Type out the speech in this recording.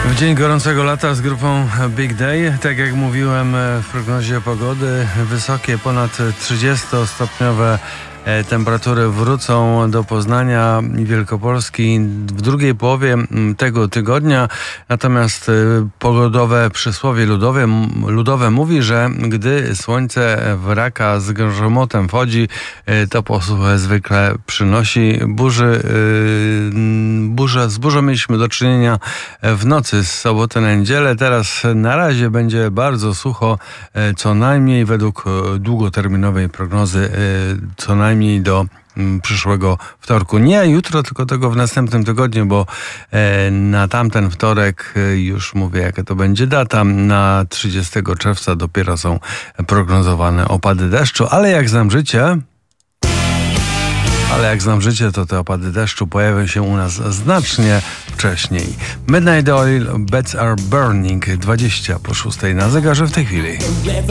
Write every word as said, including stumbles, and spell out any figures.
W dzień gorącego lata z grupą Big Day, tak jak mówiłem w prognozie pogody, wysokie ponad trzydziestostopniowe temperatury wrócą do Poznania i Wielkopolski w drugiej połowie tego tygodnia. Natomiast pogodowe przysłowie ludowe, ludowe mówi, że gdy słońce w raka z grzomotem wchodzi, to posłuch zwykle przynosi burzy. Burze, z burzą mieliśmy do czynienia w nocy z soboty na niedzielę. Teraz na razie będzie bardzo sucho, co najmniej według długoterminowej prognozy, co najmniej do przyszłego wtorku. Nie jutro, tylko tego w następnym tygodniu, bo na tamten wtorek, już mówię jaka to będzie data, na trzydziestego czerwca dopiero są prognozowane opady deszczu, ale jak znam życie... Ale jak znam życie, to te opady deszczu pojawią się u nas znacznie wcześniej. Midnight Oil, Beds Are Burning, dwadzieścia po szóstej na zegarze w tej chwili.